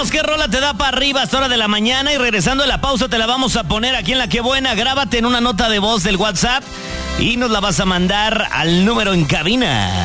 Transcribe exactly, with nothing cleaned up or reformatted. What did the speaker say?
Dinos qué rola te da para arriba a esta hora de la mañana y regresando a la pausa te la vamos a poner aquí en La Qué Buena. Grábate en una nota de voz del WhatsApp y nos la vas a mandar al número en cabina.